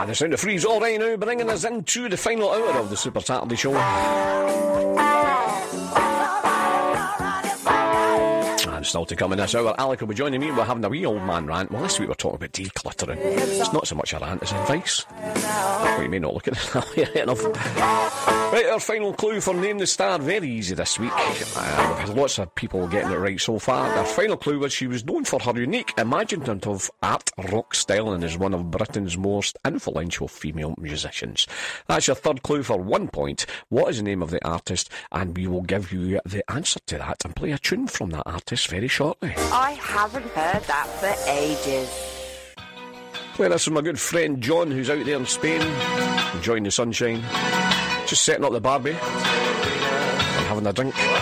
The sound of Freeze all right now, bringing us into the final hour of the Super Saturday Show. And still to come in this hour, Alec will be joining me. We're having a wee old man rant. Well, this week we're talking about decluttering. It's not so much a rant as advice. Well, you may not look at it that way enough. Right, our final clue for Name the Star. Very easy this week. We've had lots of people getting it right so far. Our final clue was she was known for her unique, imaginative art rock style and is one of Britain's most influential female musicians. That's your third clue for 1 point. What is the name of the artist? And we will give you the answer to that and play a tune from that artist very shortly. I haven't heard that for ages. Play this from my good friend John, who's out there in Spain, enjoying the sunshine, just setting up the barbie and having a drink.